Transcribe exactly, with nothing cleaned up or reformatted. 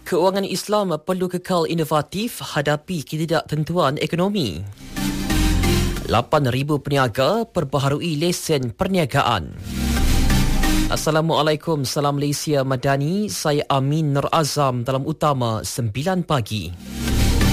Keuangan Islam perlu kekal inovatif hadapi ketidaktentuan ekonomi. lapan ribu peniaga perbaharui lesen perniagaan. Assalamualaikum, salam Malaysia Madani. Saya Amin Nur Azam dalam Utama sembilan pagi.